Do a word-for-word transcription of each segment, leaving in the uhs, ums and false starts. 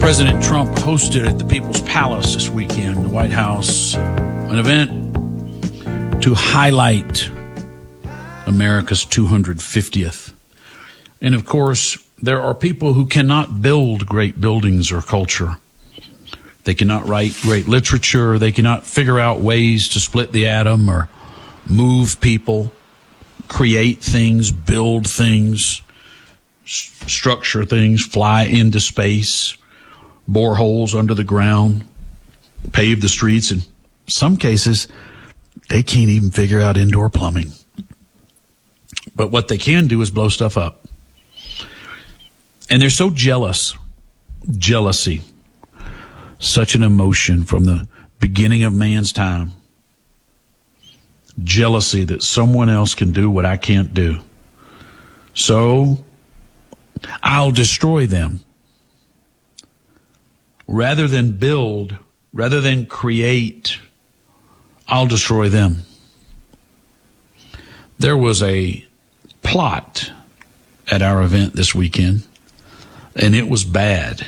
President Trump hosted at the People's Palace this weekend, the White House, an event to highlight America's two hundred fiftieth. And of course, there are people who cannot build great buildings or culture. They cannot write great literature. They cannot figure out ways to split the atom or move people, create things, build things, s- structure things, fly into space, bore holes under the ground, pave the streets. In some cases, they can't even figure out indoor plumbing. But what they can do is blow stuff up. And they're so jealous. Jealousy. Such an emotion from the beginning of man's time. Jealousy that someone else can do what I can't do. So I'll destroy them. Rather than build, rather than create, I'll destroy them. There was a plot at our event this weekend, and it was bad,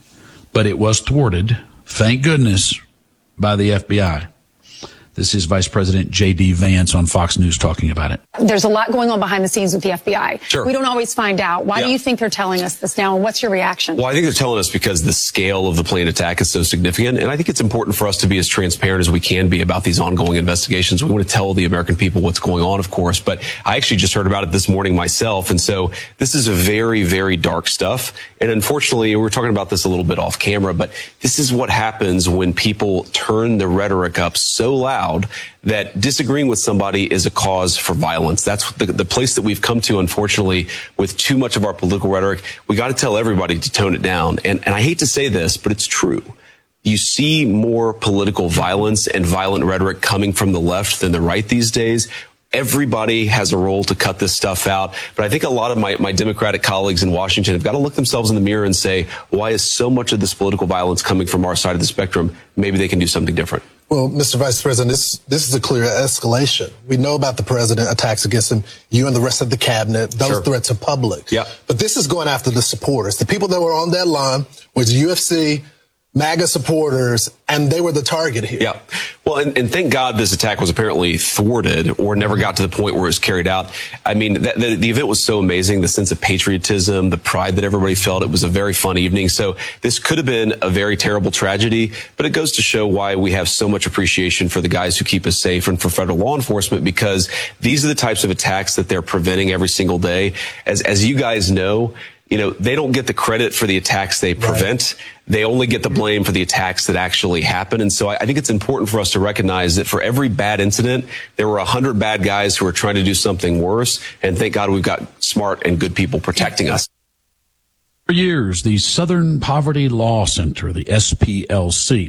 but it was thwarted, thank goodness, by the F B I. This is Vice President J D Vance on Fox News talking about it. There's a lot going on behind the scenes with the F B I. Sure. We don't always find out. Why yeah. do you think they're telling us this now, and what's your reaction? Well, I think they're telling us because the scale of the planned attack is so significant, and I think it's important for us to be as transparent as we can be about these ongoing investigations. We want to tell the American people what's going on, of course, but I actually just heard about it this morning myself, and so this is a very, very dark stuff, and unfortunately, we're talking about this a little bit off camera, but this is what happens when people turn the rhetoric up so loud that disagreeing with somebody is a cause for violence. That's the, the place that we've come to, unfortunately, with too much of our political rhetoric. We got to tell everybody to tone it down. And, and I hate to say this, but it's true. You see more political violence and violent rhetoric coming from the left than the right these days. Everybody has a role to cut this stuff out. But I think a lot of my, my Democratic colleagues in Washington have got to look themselves in the mirror and say, why is so much of this political violence coming from our side of the spectrum? Maybe they can do something different. Well, Mister Vice President, this this is a clear escalation. We know about the president, attacks against him, you and the rest of the cabinet. Those Sure. threats are public. Yeah. But this is going after the supporters. The people that were on that line was U F C, MAGA supporters, and they were the target here. Yeah. Well, and, and thank God this attack was apparently thwarted or never got to the point where it was carried out. I mean, that, the, the event was so amazing, the sense of patriotism, the pride that everybody felt. It was a very fun evening. So this could have been a very terrible tragedy, but it goes to show why we have so much appreciation for the guys who keep us safe and for federal law enforcement, because these are the types of attacks that they're preventing every single day. As, as you guys know, you know, they don't get the credit for the attacks they prevent. Right. They only get the blame for the attacks that actually happen. And so I, I think it's important for us to recognize that for every bad incident, there were a hundred bad guys who are trying to do something worse. And thank God we've got smart and good people protecting us. For years, the Southern Poverty Law Center, the S P L C,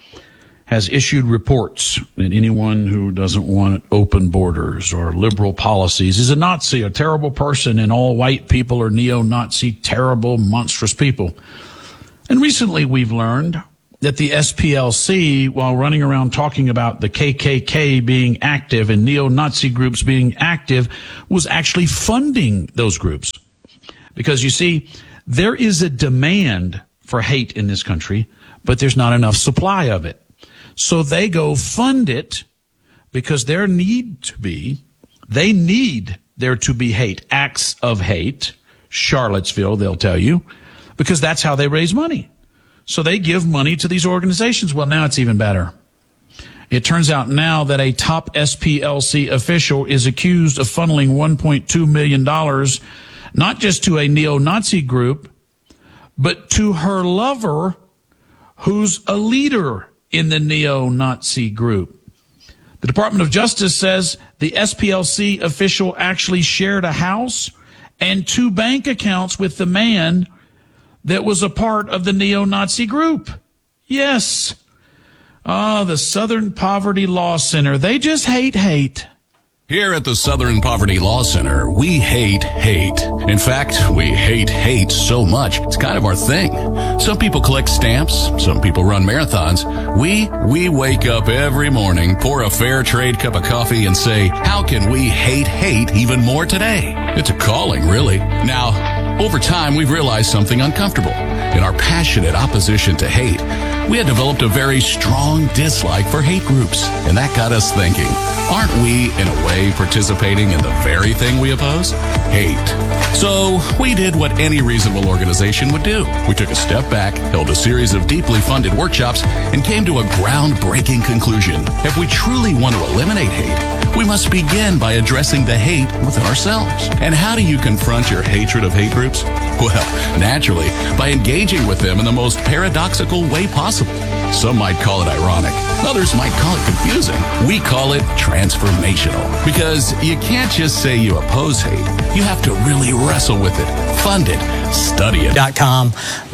has issued reports that anyone who doesn't want open borders or liberal policies is a Nazi, a terrible person, and all white people are neo-Nazi, terrible, monstrous people. And recently we've learned that the S P L C, while running around talking about the K K K being active and neo-Nazi groups being active, was actually funding those groups. Because you see, there is a demand for hate in this country, but there's not enough supply of it. So they go fund it because there need to be, they need there to be hate, acts of hate, Charlottesville, they'll tell you, because that's how they raise money. So they give money to these organizations. Well, now it's even better. It turns out now that a top S P L C official is accused of funneling one point two million dollars, not just to a neo-Nazi group, but to her lover, who's a leader in the neo-Nazi group. The Department of Justice says the S P L C official actually shared a house and two bank accounts with the man that was a part of the neo-Nazi group. Yes. Ah, the Southern Poverty Law Center. They just hate hate. Here at the Southern Poverty Law Center, we hate hate. In fact, we hate hate so much, it's kind of our thing. Some people collect stamps, some people run marathons. We, we wake up every morning, pour a fair trade cup of coffee and say, how can we hate hate even more today? It's a calling, really. Now, Over time, we've realized something uncomfortable. In our passionate opposition to hate, we had developed a very strong dislike for hate groups. And that got us thinking, aren't we, in a way, participating in the very thing we oppose? Hate. So we did what any reasonable organization would do. We took a step back, held a series of deeply funded workshops, and came to a groundbreaking conclusion. If we truly want to eliminate hate, we must begin by addressing the hate within ourselves. And how do you confront your hatred of hate groups? Well, naturally, by engaging with them in the most paradoxical way possible. Some might call it ironic. Others might call it confusing. We call it transformational. Because you can't just say you oppose hate. You have to really wrestle with it, fund it, study it. .com,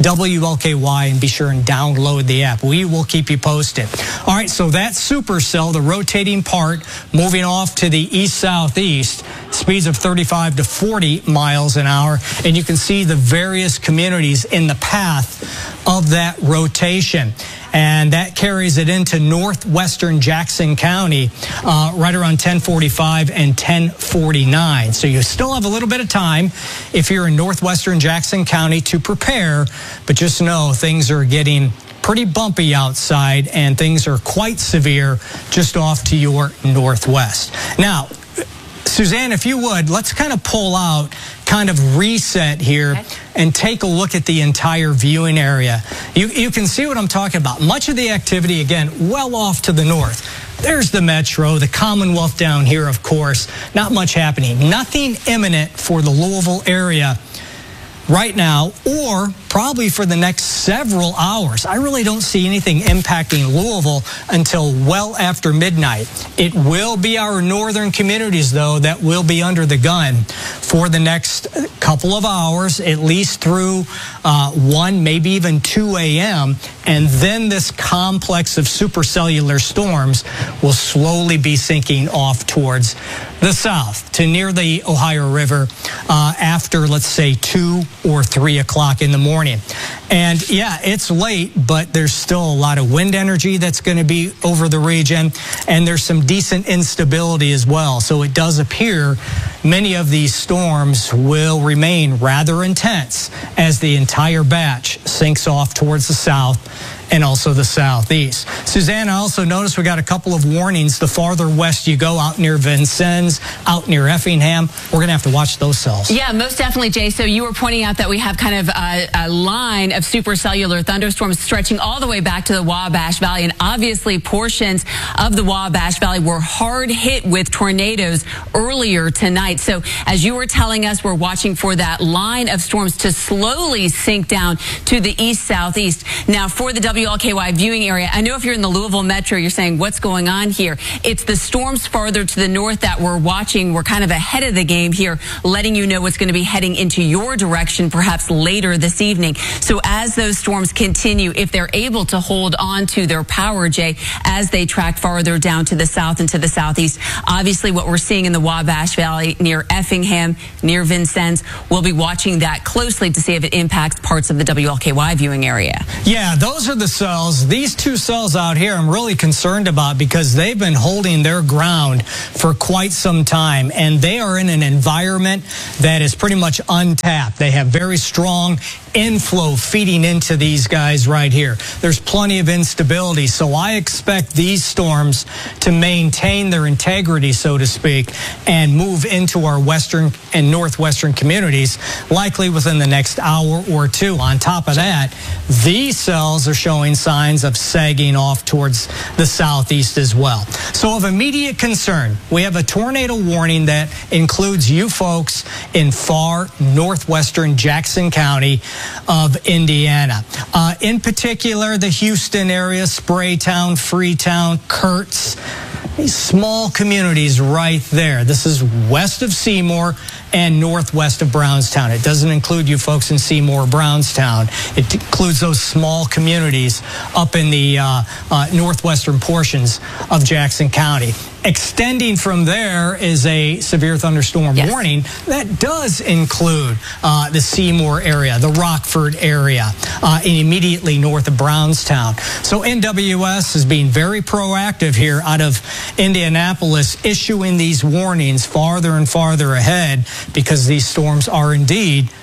W L K Y, and be sure and download the app. We will keep you posted. All right, so that supercell, the rotating part, moving off to the east-southeast, speeds of thirty-five to forty miles an hour, and you can see the various communities in the path of that rotation. And that carries it into northwestern Jackson County, uh, right around ten forty-five and ten forty-nine. So you still have a little bit of time if you're in northwestern Jackson County to prepare, but just know things are getting pretty bumpy outside and things are quite severe just off to your northwest. Now, Suzanne, if you would, let's kind of pull out, kind of reset here, okay, and take a look at the entire viewing area. You, you can see what I'm talking about. Much of the activity, again, well off to the north. There's the Metro, the Commonwealth down here, of course. Not much happening. Nothing imminent for the Louisville area right now, or probably for the next several hours. I really don't see anything impacting Louisville until well after midnight. It will be our northern communities, though, that will be under the gun for the next couple of hours, at least through uh, one, maybe even two a m And then this complex of supercellular storms will slowly be sinking off towards the south to near the Ohio River uh, after, let's say, two or three o'clock in the morning. And yeah, it's late, but there's still a lot of wind energy that's going to be over the region, and there's some decent instability as well. So it does appear many of these storms will remain rather intense as the entire batch sinks off towards the south and also the southeast. Suzanne, I also noticed we got a couple of warnings. The farther west you go, out near Vincennes, out near Effingham, we're going to have to watch those cells. Yeah, most definitely, Jay. So you were pointing out that we have kind of a, a line of supercellular thunderstorms stretching all the way back to the Wabash Valley. And obviously, portions of the Wabash Valley were hard hit with tornadoes earlier tonight. So as you were telling us, we're watching for that line of storms to slowly sink down to the east-southeast. Now, for the W L K Y viewing area, I know if you're in the Louisville Metro, you're saying, what's going on here? It's the storms farther to the north that we're watching. We're kind of ahead of the game here, letting you know what's going to be heading into your direction perhaps later this evening. So as those storms continue, if they're able to hold on to their power, Jay, as they track farther down to the south and to the southeast, obviously what we're seeing in the Wabash Valley near Effingham, near Vincennes, we'll be watching that closely to see if it impacts parts of the W L K Y viewing area. Yeah, those are the cells. These two cells out here I'm really concerned about because they've been holding their ground for quite some time, and they are in an environment that is pretty much untapped. They have very strong inflow feeding into these guys right here. There's plenty of instability, so I expect these storms to maintain their integrity, so to speak, and move into our western and northwestern communities, likely within the next hour or two. On top of that, these cells are showing signs of sagging off towards the southeast as well. So of immediate concern, we have a tornado warning that includes you folks in far northwestern Jackson County of Indiana. Uh, in particular, the Houston area, Spraytown, Freetown, Kurtz, these small communities right there. This is west of Seymour and northwest of Brownstown. It doesn't include you folks in Seymour, Brownstown. It includes those small communities up in the uh, uh, northwestern portions of Jackson County. Extending from there is a severe thunderstorm yes. warning that does include uh, the Seymour area, the Rockford area, uh, and immediately north of Brownstown. So N W S is being very proactive here out of Indianapolis, issuing these warnings farther and farther ahead because these storms are indeed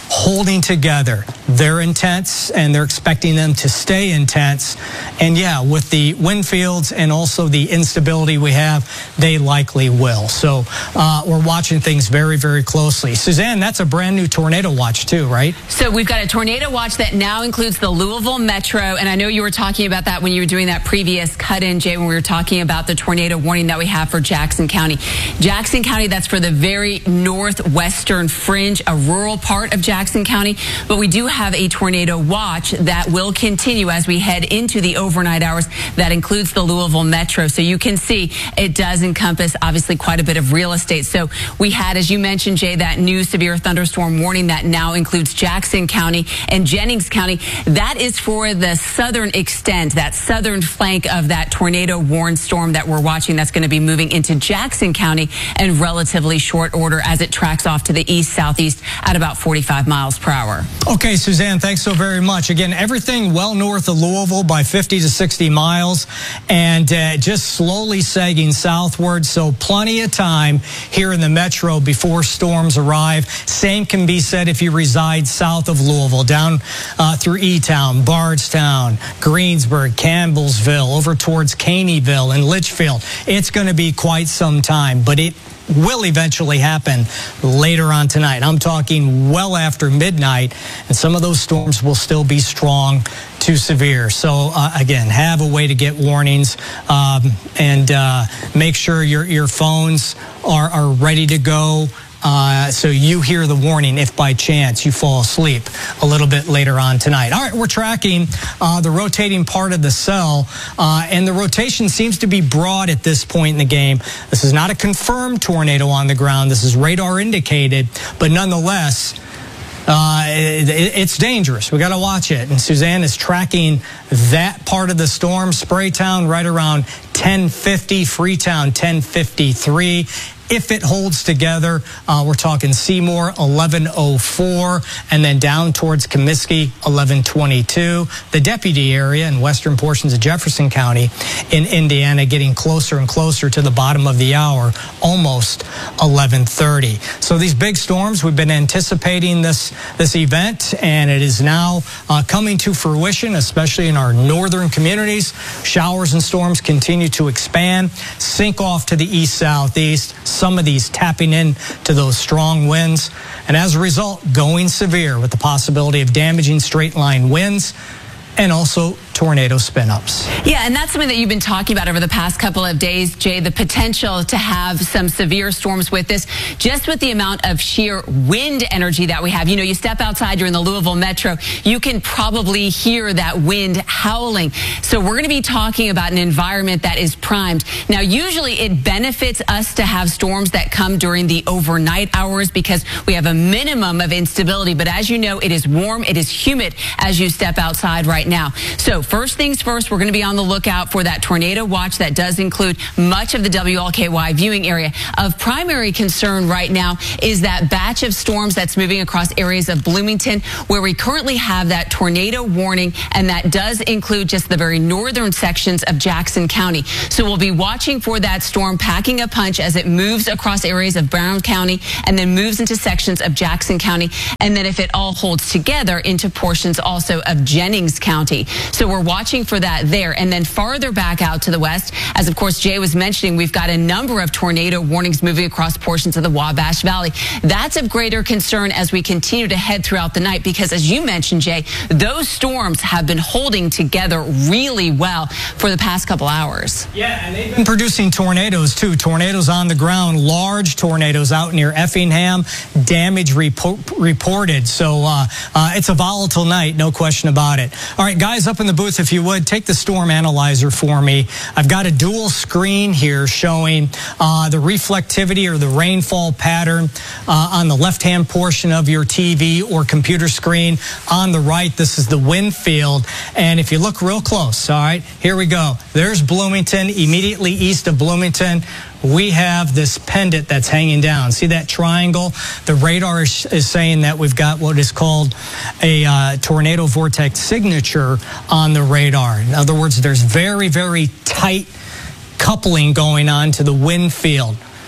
holding together. They're intense, and they're expecting them to stay intense. And yeah, with the wind fields and also the instability we have, they likely will. So uh, we're watching things very, very closely. Suzanne, that's a brand new tornado watch too, right? So we've got a tornado watch that now includes the Louisville Metro. And I know you were talking about that when you were doing that previous cut-in, Jay, when we were talking about the tornado warning that we have for Jackson County. Jackson County, that's for the very northwestern fringe, a rural part of Jackson County. But we do have a tornado watch that will continue as we head into the overnight hours. That includes the Louisville Metro. So you can see it does encompass, obviously, quite a bit of real estate. So we had, as you mentioned, Jay, that new severe thunderstorm warning that now includes Jackson County and Jennings County. That is for the southern extent, that southern flank of that tornado warned storm that we're watching that's going to be moving into Jackson County in relatively short order as it tracks off to the east-southeast at about forty-five miles per hour. Okay, Suzanne, thanks so very much. Again, everything well north of Louisville by fifty to sixty miles and uh, just slowly sagging southward. So plenty of time here in the metro before storms arrive. Same can be said if you reside south of Louisville, down uh, through E-Town, Bardstown, Greensburg, Campbellsville, over towards Caneyville and Litchfield. It's going to be quite some time, but it will eventually happen later on tonight. I'm talking well after midnight, and some of those storms will still be strong to severe. So uh, again, have a way to get warnings um, and uh, make sure your, your phones are, are ready to go. Uh, so you hear the warning if by chance you fall asleep a little bit later on tonight. All right, we're tracking uh, the rotating part of the cell, uh, and the rotation seems to be broad at this point in the game. This is not a confirmed tornado on the ground. This is radar indicated, but nonetheless, Uh, it, it's dangerous. We got to watch it. And Suzanne is tracking that part of the storm. Spraytown right around ten fifty, Freetown ten fifty-three. If it holds together, uh, we're talking Seymour eleven oh four, and then down towards Comiskey eleven twenty-two. The Deputy area and western portions of Jefferson County in Indiana getting closer and closer to the bottom of the hour, almost eleven thirty. So these big storms, we've been anticipating this this event, and it is now uh, coming to fruition, especially in our northern communities. Showers and storms continue to expand, sink off to the east-southeast. Some of these tapping in to those strong winds, and as a result, going severe with the possibility of damaging straight line winds and also tornado spin-ups. Yeah, and that's something that you've been talking about over the past couple of days, Jay, the potential to have some severe storms with this, just with the amount of sheer wind energy that we have. You know, you step outside, you're in the Louisville Metro, you can probably hear that wind howling. So we're going to be talking about an environment that is primed. Now, usually it benefits us to have storms that come during the overnight hours because we have a minimum of instability. But as you know, it is warm, it is humid as you step outside right now. So first things first, we're going to be on the lookout for that tornado watch that does include much of the W L K Y viewing area. Of primary concern right now is that batch of storms that's moving across areas of Bloomington, where we currently have that tornado warning, and that does include just the very northern sections of Jackson County. So we'll be watching for that storm packing a punch as it moves across areas of Brown County and then moves into sections of Jackson County, and then if it all holds together, into portions also of Jennings County. So we're watching for that there. And then farther back out to the west, as of course Jay was mentioning, we've got a number of tornado warnings moving across portions of the Wabash Valley. That's of greater concern as we continue to head throughout the night because, as you mentioned, Jay, those storms have been holding together really well for the past couple hours. Yeah, and they've been producing tornadoes too. Tornadoes on the ground, large tornadoes out near Effingham, damage repo reported. So uh, uh, it's a volatile night, no question about it. All right, guys up in the booth, if you would, take the storm analyzer for me. I've got a dual screen here showing uh, the reflectivity or the rainfall pattern uh, on the left-hand portion of your T V or computer screen. On the right, this is the wind field. And if you look real close, all right, here we go. There's Bloomington. Immediately east of Bloomington, we have this pendant that's hanging down. See that triangle? The radar is, is saying that we've got what is called a uh, tornado vortex signature on the radar. In other words, there's very, very tight coupling going on to the wind field.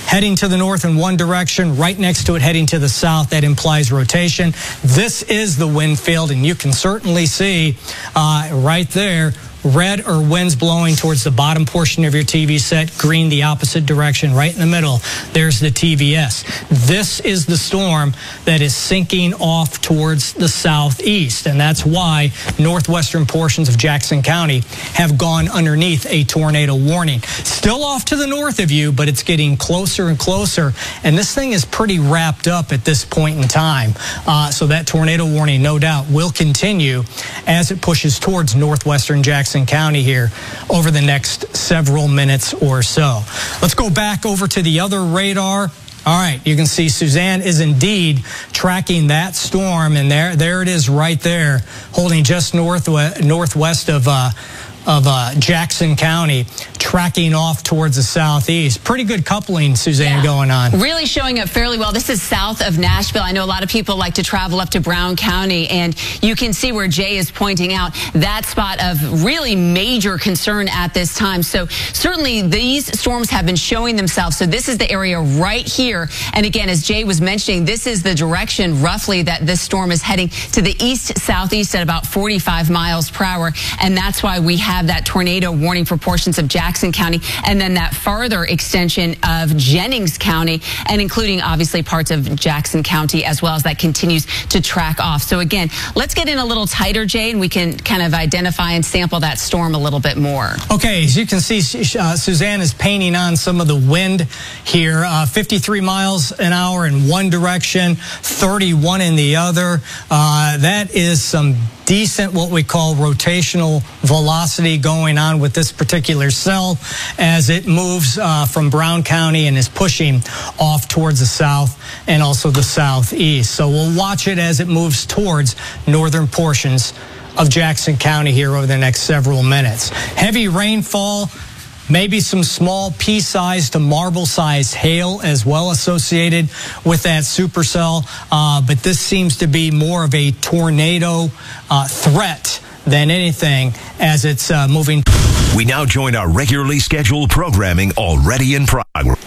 heading to the north in one direction, right next to it heading to the south. That implies rotation. This is the wind field, and you can certainly see uh, right there, red or winds blowing towards the bottom portion of your T V set, green the opposite direction, right in the middle. There's the T V S. This is the storm that is sinking off towards the southeast, and that's why northwestern portions of Jackson County have gone underneath a tornado warning. Still off to the north of you, but it's getting closer and closer, and this thing is pretty wrapped up at this point in time. Uh, so that tornado warning, no doubt, will continue as it pushes towards northwestern Jackson County here over the next several minutes or so. Let's go back over to the other radar. All right, you can see Suzanne is indeed tracking that storm, and there, there it is right there, holding just north, northwest of uh, of uh, Jackson County, tracking off towards the southeast. Pretty good coupling, Suzanne, yeah, going on. Really showing up fairly well. This is south of Nashville. I know a lot of people like to travel up to Brown County, and you can see where Jay is pointing out that spot of really major concern at this time. So certainly these storms have been showing themselves. So this is the area right here. And again, as Jay was mentioning, this is the direction roughly that this storm is heading, to the east-southeast at about forty-five miles per hour. And that's why we have that tornado warning for portions of Jackson County, and then that farther extension of Jennings County, and including obviously parts of Jackson County as well, as that continues to track off. So again, let's get in a little tighter, Jay, and we can kind of identify and sample that storm a little bit more. Okay, as you can see, uh, Suzanne is painting on some of the wind here. Uh, fifty-three miles an hour in one direction, thirty-one in the other. Uh, that is some decent, what we call rotational velocity going on with this particular cell as it moves uh, from Brown County and is pushing off towards the south and also the southeast. So we'll watch it as it moves towards northern portions of Jackson County here over the next several minutes. Heavy rainfall, maybe some small pea-sized to marble-sized hail as well associated with that supercell, uh, but this seems to be more of a tornado uh, threat than anything as it's uh, moving. We now join our regularly scheduled programming already in progress.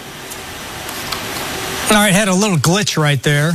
All right, had a little glitch right there.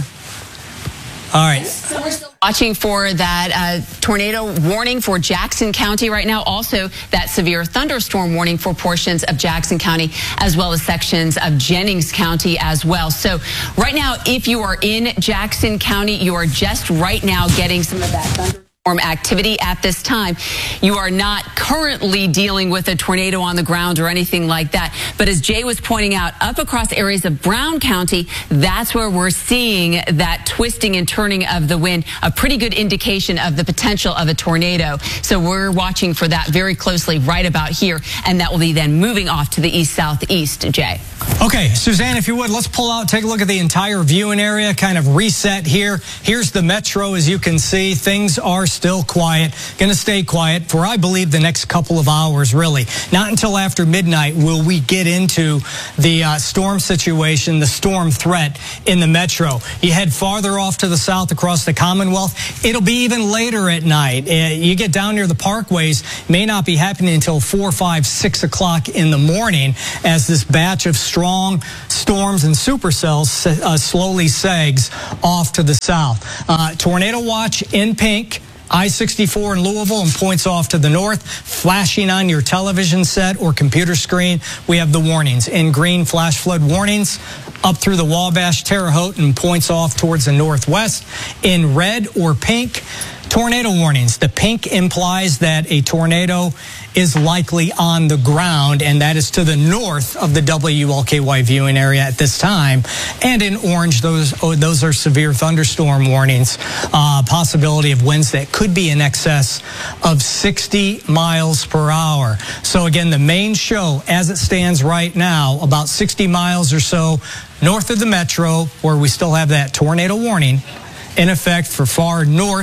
All right. So we're still watching for that uh, tornado warning for Jackson County right now. Also, that severe thunderstorm warning for portions of Jackson County, as well as sections of Jennings County as well. So right now, if you are in Jackson County, you are just right now getting some of that thunderstorm activity at this time. You are not currently dealing with a tornado on the ground or anything like that. But as Jay was pointing out, up across areas of Brown County, that's where we're seeing that twisting and turning of the wind, a pretty good indication of the potential of a tornado. So we're watching for that very closely right about here, and that will be then moving off to the east-southeast, Jay. Okay, Suzanne, if you would, let's pull out, take a look at the entire viewing area, kind of reset here. Here's the metro. As you can see, things are still quiet, going to stay quiet for, I believe, the next couple of hours, really. Not until after midnight will we get into the uh, storm situation, the storm threat in the metro. You head farther off to the south across the Commonwealth, it'll be even later at night. Uh, you get down near the parkways, may not be happening until four, five, six o'clock in the morning as this batch of strong storms and supercells uh, slowly sags off to the south. Uh, tornado watch in pink. I sixty-four in Louisville and points off to the north. Flashing on your television set or computer screen, we have the warnings. In green, flash flood warnings up through the Wabash, Terre Haute, and points off towards the northwest. In red or pink, tornado warnings. The pink implies that a tornado is likely on the ground, and that is to the north of the W L K Y viewing area at this time. And in orange, those oh, those are severe thunderstorm warnings. Uh, possibility of winds that could be in excess of sixty miles per hour. So again, the main show as it stands right now, about sixty miles or so north of the metro, where we still have that tornado warning in effect for far north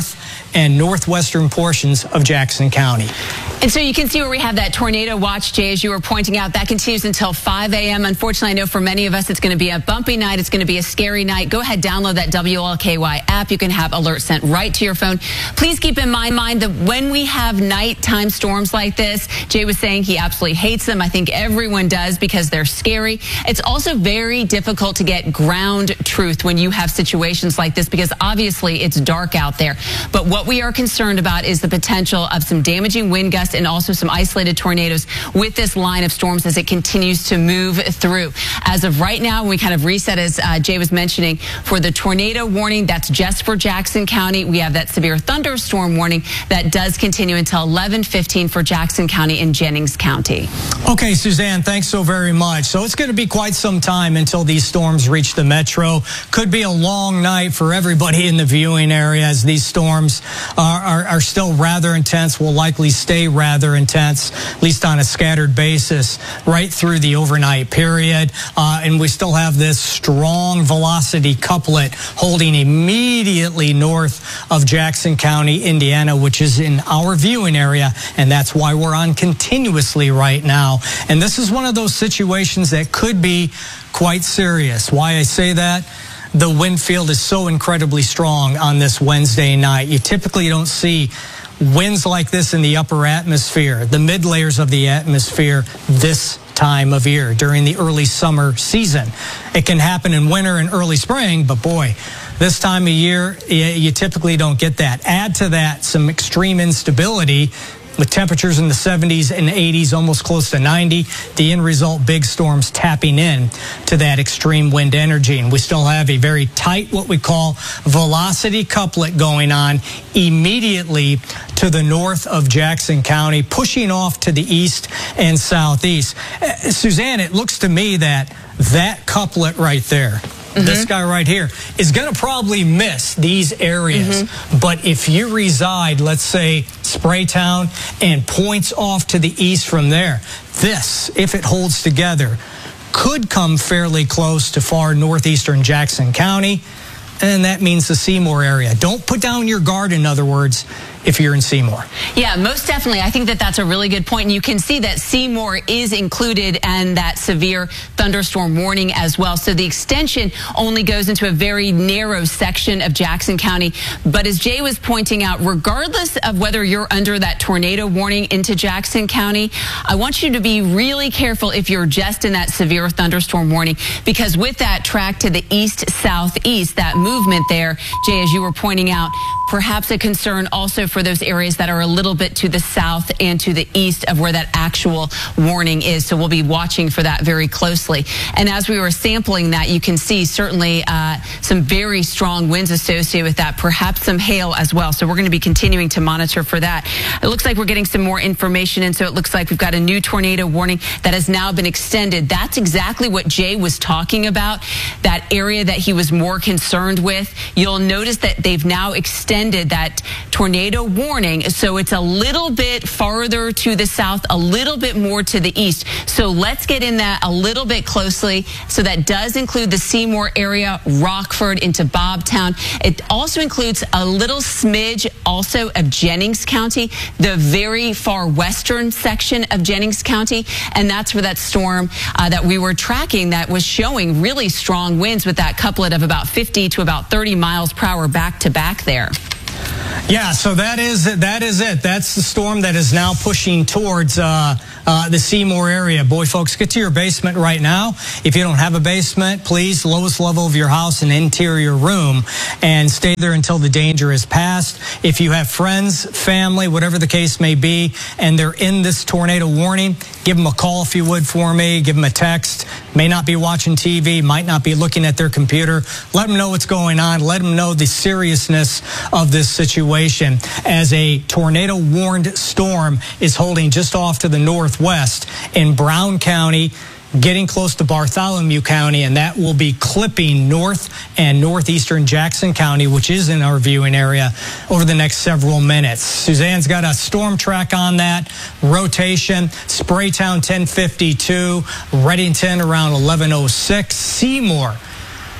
and northwestern portions of Jackson County. And so you can see where we have that tornado watch, Jay, as you were pointing out. That continues until five a m Unfortunately, I know for many of us, it's going to be a bumpy night. It's going to be a scary night. Go ahead, download that W L K Y app. You can have alerts sent right to your phone. Please keep in mind, mind that when we have nighttime storms like this, Jay was saying he absolutely hates them. I think everyone does because they're scary. It's also very difficult to get ground truth when you have situations like this because obviously it's dark out there. But what we are concerned about is the potential of some damaging wind gusts and also some isolated tornadoes with this line of storms as it continues to move through. As of right now, we kind of reset, as uh, Jay was mentioning, for the tornado warning, that's just for Jackson County. We have that severe thunderstorm warning that does continue until eleven fifteen for Jackson County and Jennings County. Okay, Suzanne, thanks so very much. So it's going to be quite some time until these storms reach the metro. Could be a long night for everybody in the viewing area as these storms are, are, are still rather intense, will likely stay rather intense, at least on a scattered basis, right through the overnight period. Uh, and we still have this strong velocity couplet holding immediately north of Jackson County, Indiana, which is in our viewing area. And that's why we're on continuously right now. And this is one of those situations that could be quite serious. Why I say that? The wind field is so incredibly strong on this Wednesday night. You typically don't see winds like this in the upper atmosphere, the mid layers of the atmosphere this time of year during the early summer season. It can happen in winter and early spring, but boy, this time of year, you typically don't get that. Add to that some extreme instability with temperatures in the seventies and eighties, almost close to ninety. The end result, big storms tapping in to that extreme wind energy. And we still have a very tight, what we call velocity couplet going on immediately to the north of Jackson County, pushing off to the east and southeast. Uh, Suzanne, it looks to me that that couplet right there, Mm-hmm. this guy right here, is going to probably miss these areas. Mm-hmm. But if you reside, let's say, Spraytown and points off to the east from there, this, if it holds together, could come fairly close to far northeastern Jackson County. And that means the Seymour area. Don't put down your guard, in other words, if you're in Seymour. Yeah, most definitely. I think that that's a really good point. And you can see that Seymour is included in that severe thunderstorm warning as well. So the extension only goes into a very narrow section of Jackson County. But as Jay was pointing out, regardless of whether you're under that tornado warning into Jackson County, I want you to be really careful if you're just in that severe thunderstorm warning, because with that track to the east-southeast, that movement there, Jay, as you were pointing out, perhaps a concern also for those areas that are a little bit to the south and to the east of where that actual warning is. So we'll be watching for that very closely. And as we were sampling that, you can see certainly uh, some very strong winds associated with that, perhaps some hail as well. So we're going to be continuing to monitor for that. It looks like we're getting some more information. And so it looks like we've got a new tornado warning that has now been extended. That's exactly what Jay was talking about, that area that he was more concerned with. You'll notice that they've now extended that tornado warning, so it's a little bit farther to the south, a little bit more to the east. So let's get in that a little bit closely. So that does include the Seymour area, Rockford into Bobtown. It also includes a little smidge also of Jennings County, the very far western section of Jennings County, and that's where that storm uh, that we were tracking that was showing really strong winds with that couplet of about fifty to about thirty miles per hour back to back there. Yeah, so that is that is it. That's the storm that is now pushing towards uh, uh, the Seymour area. Boy, folks, get to your basement right now. If you don't have a basement, please, lowest level of your house, an interior room, and stay there until the danger is past. If you have friends, family, whatever the case may be, and they're in this tornado warning, give them a call if you would for me. Give them a text. May not be watching T V, might not be looking at their computer. Let them know what's going on. Let them know the seriousness of this situation as a tornado warned storm is holding just off to the northwest in Brown County, getting close to Bartholomew County, and that will be clipping north and northeastern Jackson County, which is in our viewing area, over the next several minutes. Suzanne's got a storm track on that, rotation, Spraytown ten fifty-two, Reddington around eleven oh six, Seymour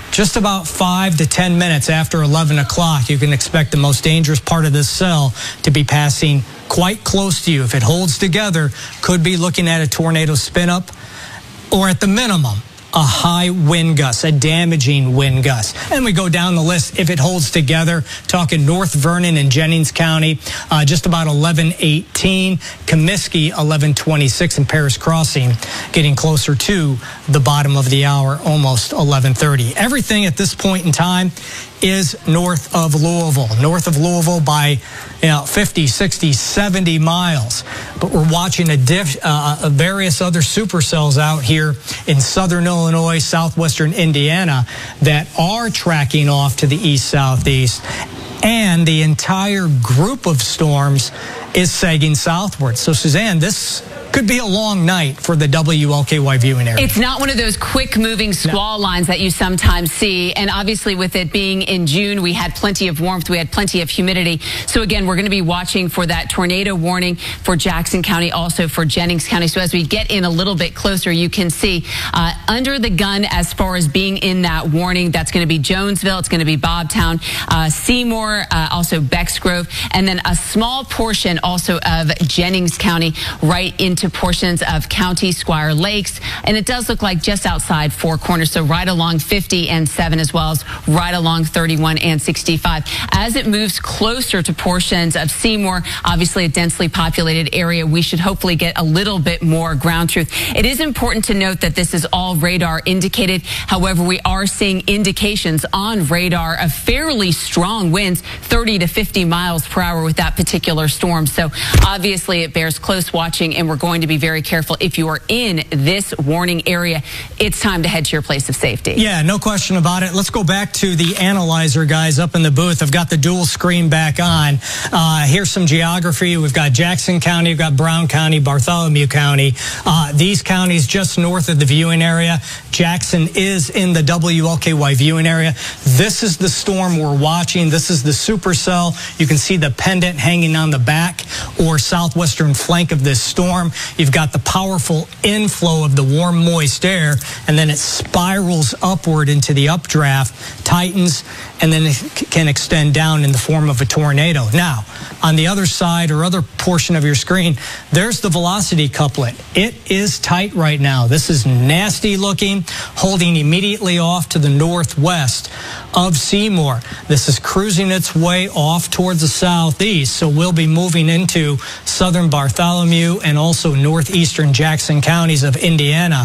just about five to ten minutes after eleven o'clock, you can expect the most dangerous part of this cell to be passing quite close to you. If it holds together, could be looking at a tornado spin up, or at the minimum, a high wind gust, a damaging wind gust. And we go down the list. If it holds together, talking North Vernon and Jennings County, uh, just about eleven eighteen, Comiskey eleven twenty-six, and Paris Crossing getting closer to the bottom of the hour, almost eleven thirty. Everything at this point in time is north of Louisville, north of Louisville by you know, fifty, sixty, seventy miles. But we're watching a diff, uh, various other supercells out here in southern Illinois, southwestern Indiana that are tracking off to the east-southeast. And the entire group of storms is sagging southward. So, Suzanne, this could be a long night for the W L K Y viewing area. It's not one of those quick-moving squall no. lines that you sometimes see. And obviously, with it being in June, we had plenty of warmth. We had plenty of humidity. So, again, we're going to be watching for that tornado warning for Jackson County, also for Jennings County. So, as we get in a little bit closer, you can see uh, under the gun as far as being in that warning. That's going to be Jonesville. It's going to be Bobtown, uh, Seymour, uh, also Bexgrove, and then a small portion also of Jennings County right into to portions of County Squire Lakes, and it does look like just outside Four Corners, so right along fifty and seven, as well as right along thirty-one and sixty-five. As it moves closer to portions of Seymour, obviously a densely populated area, we should hopefully get a little bit more ground truth. It is important to note that this is all radar indicated. However, we are seeing indications on radar of fairly strong winds, thirty to fifty miles per hour with that particular storm. So obviously it bears close watching, and we're going to be very careful. If you are in this warning area, it's time to head to your place of safety. Yeah, no question about it. Let's go back to the analyzer guys up in the booth. I've got the dual screen back on. Uh, here's some geography. We've got Jackson County, we've got Brown County, Bartholomew County. Uh, these counties just north of the viewing area. Jackson is in the W L K Y viewing area. This is the storm we're watching. This is the supercell. You can see the pendant hanging on the back or southwestern flank of this storm. You've got the powerful inflow of the warm, moist air, and then it spirals upward into the updraft, tightens, and then it can extend down in the form of a tornado. Now, on the other side or other portion of your screen, there's the velocity couplet. It is tight right now. This is nasty looking, holding immediately off to the northwest of Seymour. This is cruising its way off towards the southeast, so we'll be moving into southern Bartholomew and also northeastern Jackson counties of Indiana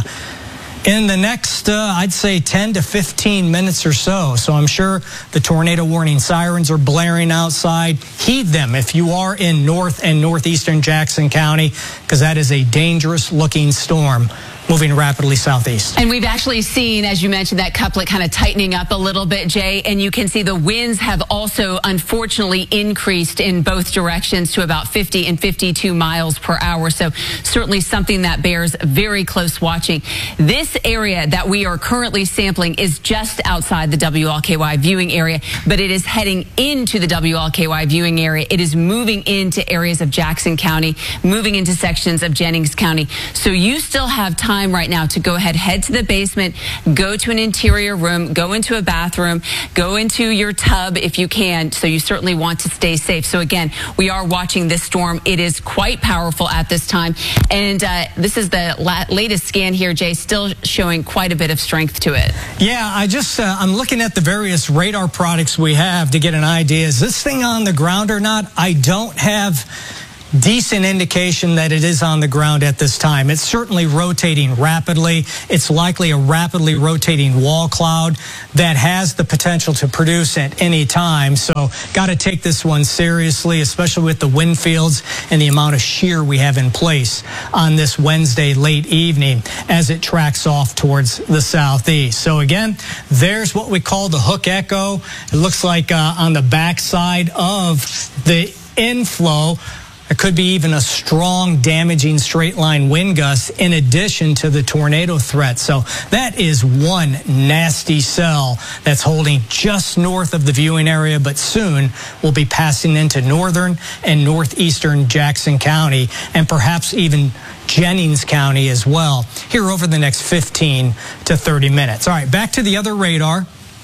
in the next, uh, I'd say, ten to fifteen minutes or so. So I'm sure the tornado warning sirens are blaring outside. Heed them if you are in north and northeastern Jackson County, because that is a dangerous looking storm moving rapidly southeast. And we've actually seen, as you mentioned, that couplet kind of tightening up a little bit, Jay, and you can see the winds have also unfortunately increased in both directions to about fifty and fifty-two miles per hour. So certainly something that bears very close watching. This area that we are currently sampling is just outside the W L K Y viewing area, but it is heading into the W L K Y viewing area. It is moving into areas of Jackson County, moving into sections of Jennings County. So you still have time right now to go ahead, head to the basement, go to an interior room, go into a bathroom, go into your tub if you can. So you certainly want to stay safe. So again, we are watching this storm. It is quite powerful at this time. And uh, this is the la latest scan here, Jay, still showing quite a bit of strength to it. Yeah, I just, uh, I'm looking at the various radar products we have to get an idea. Is this thing on the ground or not? I don't have decent indication that it is on the ground at this time. It's certainly rotating rapidly. It's likely a rapidly rotating wall cloud that has the potential to produce at any time. So got to take this one seriously, especially with the wind fields and the amount of shear we have in place on this Wednesday late evening as it tracks off towards the southeast. So again, there's what we call the hook echo. It looks like uh, on the backside of the inflow, there could be even a strong, damaging straight-line wind gust in addition to the tornado threat. So that is one nasty cell that's holding just north of the viewing area, but soon will be passing into northern and northeastern Jackson County and perhaps even Jennings County as well here over the next fifteen to thirty minutes. All right, back to the other radar.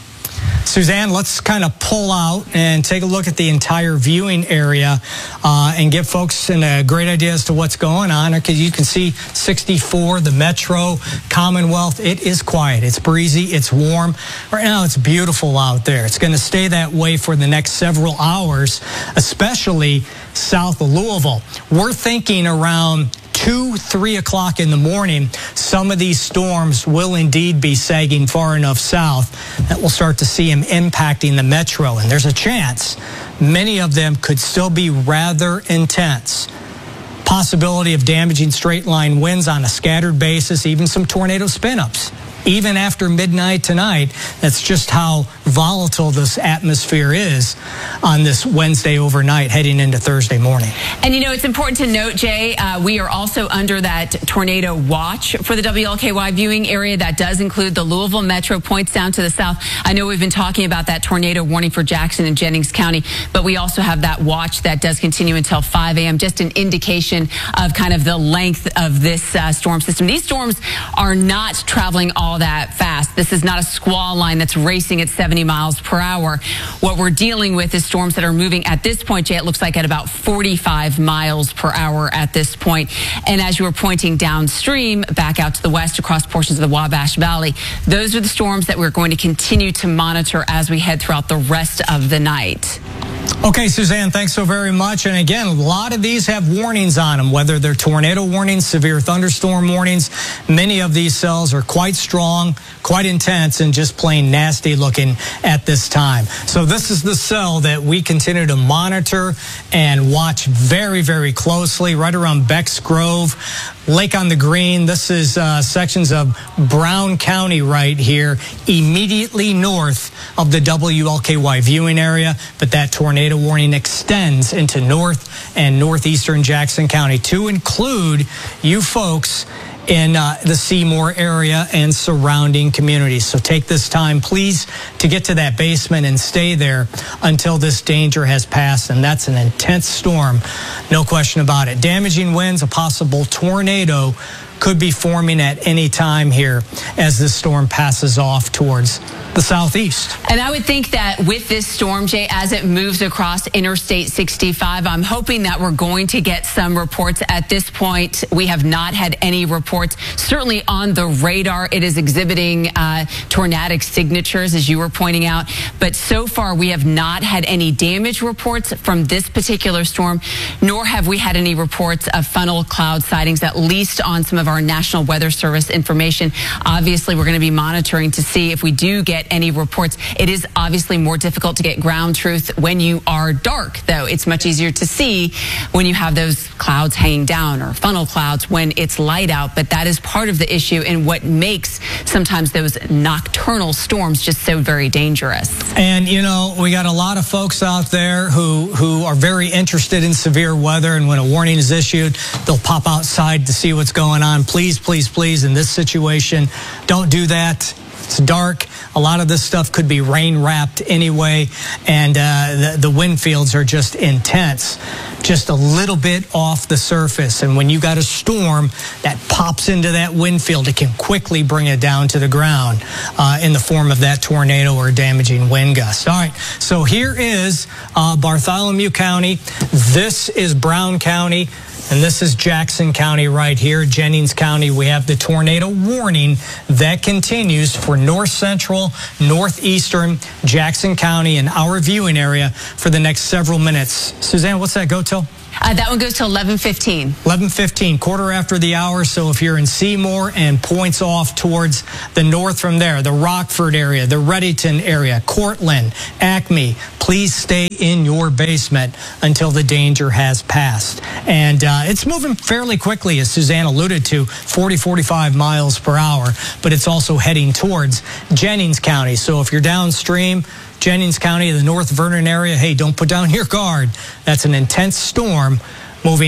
Suzanne, let's kind of pull out and take a look at the entire viewing area uh, and give folks a great idea as to what's going on. Because you can see sixty-four, the Metro, Commonwealth. It is quiet. It's breezy. It's warm. Right now, it's beautiful out there. It's going to stay that way for the next several hours, especially south of Louisville. We're thinking around two, three o'clock in the morning, some of these storms will indeed be sagging far enough south that we'll start to see them impacting the metro. And there's a chance many of them could still be rather intense. Possibility of damaging straight line winds on a scattered basis, even some tornado spin-ups. Even after midnight tonight, that's just how volatile this atmosphere is on this Wednesday overnight heading into Thursday morning. And you know, it's important to note, Jay, uh, we are also under that tornado watch for the W L K Y viewing area. That does include the Louisville Metro points down to the south. I know we've been talking about that tornado warning for Jackson and Jennings County, but we also have that watch that does continue until five a m Just an indication of kind of the length of this uh, storm system. These storms are not traveling all that fast. This is not a squall line that's racing at seventy miles per hour. What we're dealing with is storms that are moving at this point, Jay, it looks like at about forty-five miles per hour at this point. And as you were pointing downstream, back out to the west across portions of the Wabash Valley, those are the storms that we're going to continue to monitor as we head throughout the rest of the night. Okay, Suzanne, thanks so very much. And again, a lot of these have warnings on them, whether they're tornado warnings, severe thunderstorm warnings. Many of these cells are quite strong, quite intense, and just plain nasty looking at this time. So this is the cell that we continue to monitor and watch very, very closely right around Becks Grove, Lake on the Green. This is uh, sections of Brown County right here, immediately north of the W L K Y viewing area. But that tornado warning extends into north and northeastern Jackson County to include you folks in uh, the Seymour area and surrounding communities. So take this time, please, to get to that basement and stay there until this danger has passed. And that's an intense storm, no question about it. Damaging winds, a possible tornado could be forming at any time here as this storm passes off towards the southeast. And I would think that with this storm, Jay, as it moves across Interstate sixty-five, I'm hoping that we're going to get some reports. At this point, we have not had any reports. Certainly on the radar, it is exhibiting uh, tornadic signatures, as you were pointing out. But so far, we have not had any damage reports from this particular storm, nor have we had any reports of funnel cloud sightings, at least on some of our National Weather Service information. Obviously, we're going to be monitoring to see if we do get any reports. It is obviously more difficult to get ground truth when you are dark, though. It's much easier to see when you have those clouds hanging down or funnel clouds when it's light out. But that is part of the issue and what makes sometimes those nocturnal storms just so very dangerous. And, you know, we got a lot of folks out there who, who are very interested in severe weather. And when a warning is issued, they'll pop outside to see what's going on. Please, please, please, in this situation, don't do that. It's dark. A lot of this stuff could be rain wrapped anyway, and uh, the, the wind fields are just intense, just a little bit off the surface. And when you got a storm that pops into that wind field, it can quickly bring it down to the ground uh, in the form of that tornado or damaging wind gust. All right, so here is uh, Bartholomew County. This is Brown County. And this is Jackson County right here, Jennings County. We have the tornado warning that continues for north central, northeastern Jackson County and our viewing area for the next several minutes. Suzanne, what's that go till? Uh, that one goes to eleven fifteen. eleven fifteen, quarter after the hour. So if you're in Seymour and points off towards the north from there, the Rockford area, the Reddington area, Cortland, Acme, please stay in your basement until the danger has passed. And uh, it's moving fairly quickly, as Suzanne alluded to, forty, forty-five miles per hour, but it's also heading towards Jennings County. So if you're downstream, Jennings County, the North Vernon area, hey, don't put down your guard. That's an intense storm moving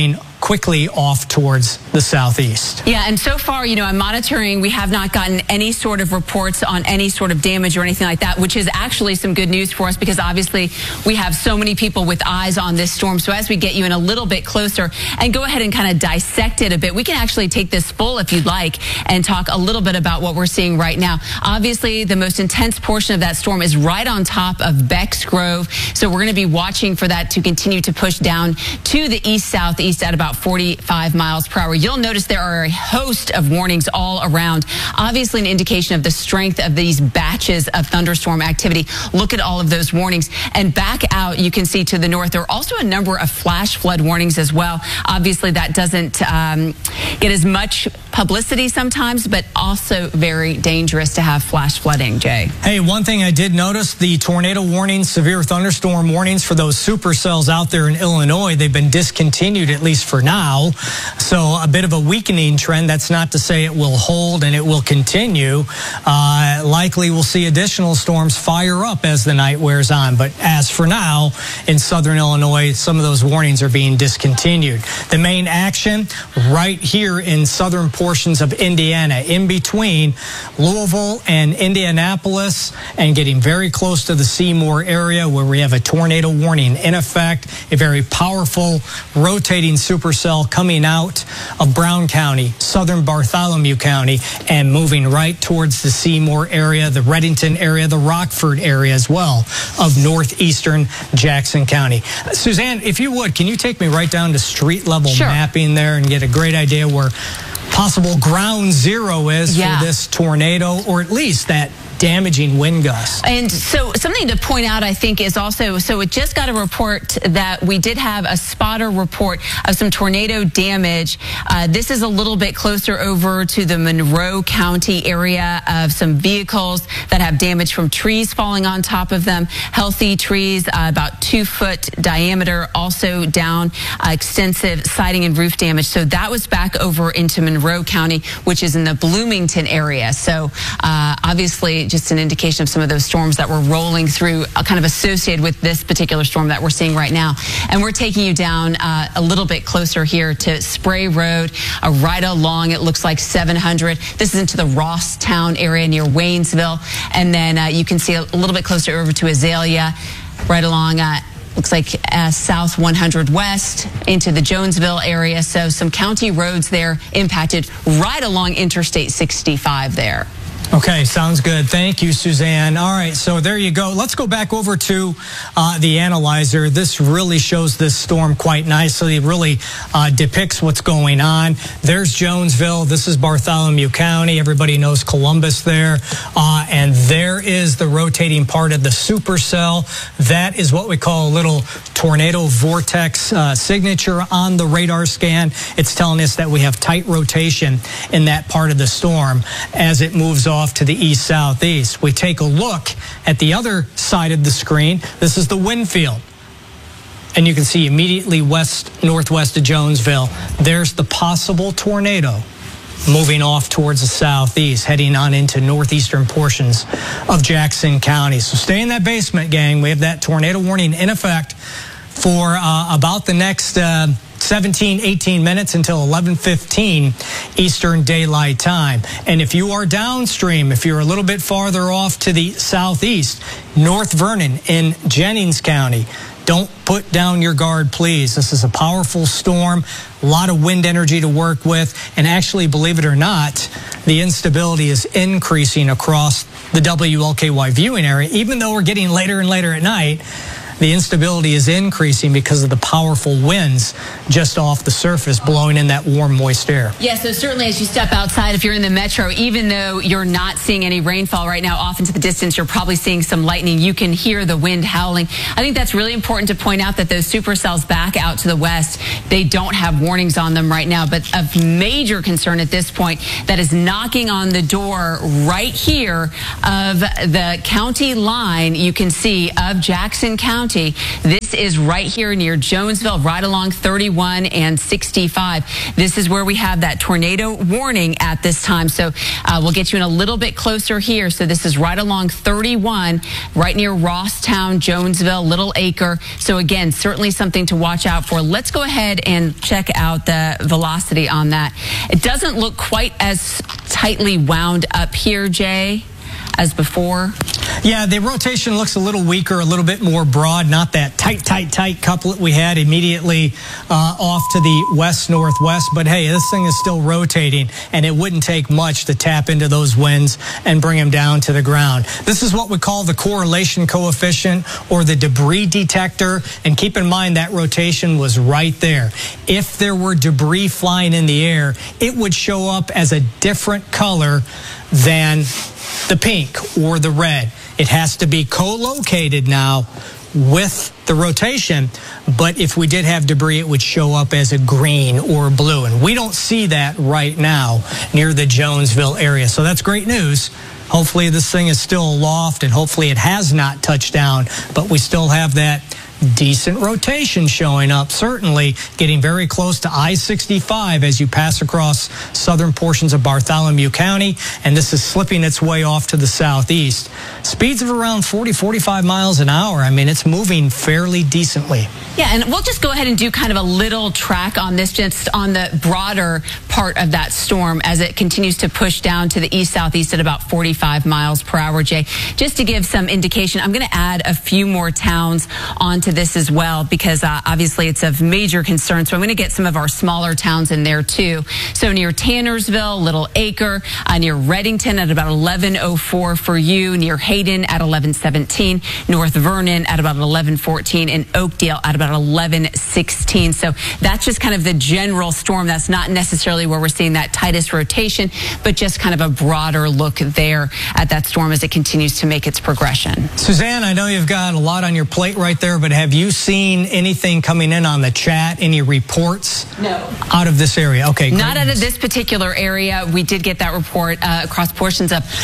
quickly off towards the southeast. Yeah, and so far, you know, I'm monitoring. We have not gotten any sort of reports on any sort of damage or anything like that, which is actually some good news for us because obviously we have so many people with eyes on this storm. So as we get you in a little bit closer and go ahead and kind of dissect it a bit, we can actually take this full if you'd like and talk a little bit about what we're seeing right now. Obviously, the most intense portion of that storm is right on top of Becks Grove. So we're going to be watching for that to continue to push down to the east-southeast at about forty-five miles per hour. You'll notice there are a host of warnings all around. Obviously, an indication of the strength of these batches of thunderstorm activity. Look at all of those warnings. And back out, you can see to the north, there are also a number of flash flood warnings as well. Obviously, that doesn't um, get as much publicity sometimes, but also very dangerous to have flash flooding, Jay. Hey, one thing I did notice, the tornado warnings, severe thunderstorm warnings for those supercells out there in Illinois, they've been discontinued at least for now. So a bit of a weakening trend. That's not to say it will hold and it will continue. Uh, likely we'll see additional storms fire up as the night wears on. But as for now, in southern Illinois, some of those warnings are being discontinued. The main action right here in southern portions of Indiana, in between Louisville and Indianapolis, and getting very close to the Seymour area where we have a tornado warning in effect, a very powerful rotating supercell coming out of Brown County, southern Bartholomew County, and moving right towards the Seymour area, the Reddington area, the Rockford area as well of northeastern Jackson County. Suzanne, if you would, can you take me right down to street level Sure. mapping there and get a great idea where possible ground zero is Yeah. for this tornado, or at least that damaging wind gust? And so something to point out, I think, is also, so it just got a report that we did have a spotter report of some tornado damage. Uh, this is a little bit closer over to the Monroe County area of some vehicles that have damage from trees falling on top of them. Healthy trees, uh, about two foot diameter, also down, uh, extensive siding and roof damage. So that was back over into Monroe County, which is in the Bloomington area. So uh, obviously, just an indication of some of those storms that were rolling through, uh, kind of associated with this particular storm that we're seeing right now. And we're taking you down uh, a little bit closer here to Spray Road, uh, right along, it looks like seven hundred. This is into the Rosstown area near Waynesville. And then uh, you can see a little bit closer over to Azalea, right along uh, looks like uh, South one hundred West into the Jonesville area. So some county roads there impacted right along Interstate sixty-five there. Okay, sounds good. Thank you, Suzanne. All right, so there you go. Let's go back over to uh, the analyzer. This really shows this storm quite nicely. It really uh, depicts what's going on. There's Jonesville. This is Bartholomew County. Everybody knows Columbus there. Uh, and there is the rotating part of the supercell. That is what we call a little tornado vortex uh, signature on the radar scan. It's telling us that we have tight rotation in that part of the storm as it moves off to the east-southeast. We take a look at the other side of the screen. This is the wind field. And you can see immediately west, northwest of Jonesville, there's the possible tornado moving off towards the southeast, heading on into northeastern portions of Jackson County. So stay in that basement, gang. We have that tornado warning in effect for uh, about the next uh, seventeen, eighteen minutes until eleven fifteen Eastern Daylight Time. And if you are downstream, if you're a little bit farther off to the southeast, North Vernon in Jennings County, don't put down your guard, please. This is a powerful storm, a lot of wind energy to work with, and actually, believe it or not, the instability is increasing across the W L K Y viewing area. Even though we're getting later and later at night, the instability is increasing because of the powerful winds just off the surface blowing in that warm, moist air. Yeah, so certainly as you step outside, if you're in the metro, even though you're not seeing any rainfall right now, off into the distance, you're probably seeing some lightning. You can hear the wind howling. I think that's really important to point out that those supercells back out to the west, they don't have warnings on them right now. But of major concern at this point that is knocking on the door right here of the county line, you can see, of Jackson County. County. This is right here near Jonesville, right along thirty-one and sixty-five. This is where we have that tornado warning at this time. So uh, we'll get you in a little bit closer here. So this is right along thirty-one, right near Rosstown, Jonesville, Little Acre. So again, certainly something to watch out for. Let's go ahead and check out the velocity on that. It doesn't look quite as tightly wound up here, Jay, as before. Yeah, the rotation looks a little weaker, a little bit more broad, not that tight, tight, tight couplet we had immediately uh, off to the west-northwest. But hey, this thing is still rotating, and it wouldn't take much to tap into those winds and bring them down to the ground. This is what we call the correlation coefficient or the debris detector. And keep in mind that rotation was right there. If there were debris flying in the air, it would show up as a different color than the pink or the red. It has to be co-located now with the rotation, but if we did have debris, it would show up as a green or blue, and we don't see that right now near the Jonesville area. So that's great news. Hopefully this thing is still aloft, and hopefully it has not touched down, but we still have that decent rotation showing up, certainly getting very close to I sixty-five as you pass across southern portions of Bartholomew County, and this is slipping its way off to the southeast. Speeds of around forty, forty-five miles an hour. I mean, it's moving fairly decently. Yeah, and we'll just go ahead and do kind of a little track on this, just on the broader part of that storm as it continues to push down to the east-southeast at about forty-five miles per hour, Jay. Just to give some indication, I'm going to add a few more towns onto this as well, because uh, obviously it's of major concern. So I'm going to get some of our smaller towns in there too. So near Tannersville, Little Acre, uh, near Reddington at about eleven oh four for you, near Hayden at eleven seventeen, North Vernon at about eleven fourteen, and Oakdale at about eleven sixteen. So that's just kind of the general storm. That's not necessarily where we're seeing that tightest rotation, but just kind of a broader look there at that storm as it continues to make its progression. Suzanne, I know you've got a lot on your plate right there, but have you seen anything coming in on the chat? Any reports? No. Out of this area? Okay. Not out of this particular area. We did get that report uh, across portions of,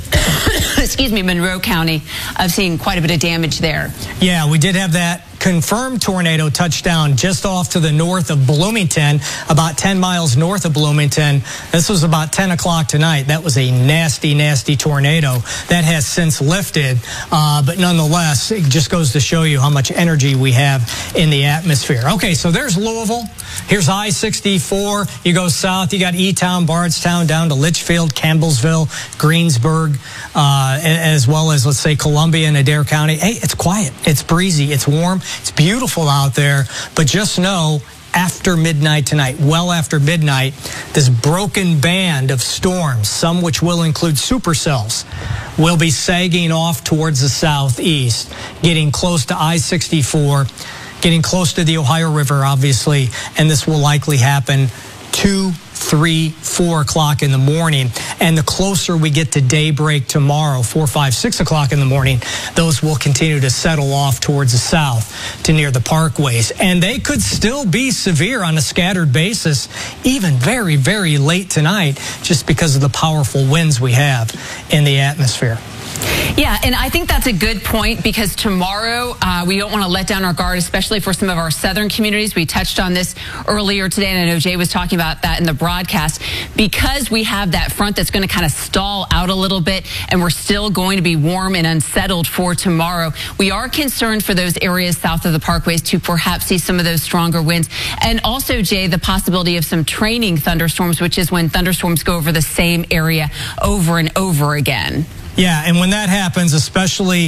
excuse me, Monroe County of seeing quite a bit of damage there. Yeah, we did have that confirmed tornado touchdown just off to the north of Bloomington, about ten miles north of Bloomington. This was about ten o'clock tonight. That was a nasty, nasty tornado that has since lifted. Uh, but nonetheless, it just goes to show you how much energy we have in the atmosphere. Okay, so there's Louisville. Here's I sixty-four. You go south, you got E-Town, Bardstown, down to Litchfield, Campbellsville, Greensburg, uh, as well as, let's say, Columbia and Adair County. Hey, it's quiet. It's breezy. It's warm. It's beautiful out there, but just know after midnight tonight, well after midnight, this broken band of storms, some which will include supercells, will be sagging off towards the southeast, getting close to I sixty-four, getting close to the Ohio River, obviously, and this will likely happen two, three, four o'clock in the morning. And the closer we get to daybreak tomorrow, four, five, six o'clock in the morning, those will continue to settle off towards the south to near the parkways. And they could still be severe on a scattered basis, even very, very late tonight, just because of the powerful winds we have in the atmosphere. Yeah, and I think that's a good point, because tomorrow uh, we don't want to let down our guard, especially for some of our southern communities. We touched on this earlier today, and I know Jay was talking about that in the broadcast. Because we have that front that's going to kind of stall out a little bit, and we're still going to be warm and unsettled for tomorrow, we are concerned for those areas south of the parkways to perhaps see some of those stronger winds. And also, Jay, the possibility of some training thunderstorms, which is when thunderstorms go over the same area over and over again. Yeah, and when that happens, especially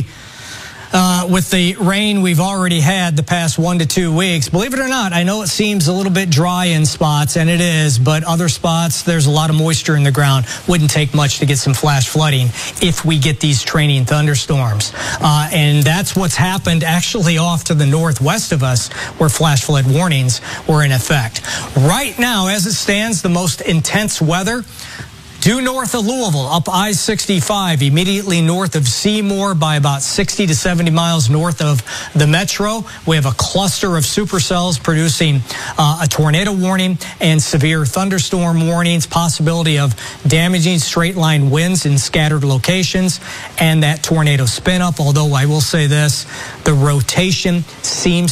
uh, with the rain we've already had the past one to two weeks, believe it or not, I know it seems a little bit dry in spots, and it is, but other spots, there's a lot of moisture in the ground. Wouldn't take much to get some flash flooding if we get these training thunderstorms. Uh, and that's what's happened actually off to the northwest of us, where flash flood warnings were in effect. Right now, as it stands, the most intense weather Due north of Louisville, up I sixty-five, immediately north of Seymour by about sixty to seventy miles north of the metro. We have a cluster of supercells producing uh, a tornado warning and severe thunderstorm warnings, possibility of damaging straight-line winds in scattered locations, and that tornado spin-up. Although I will say this, the rotation seems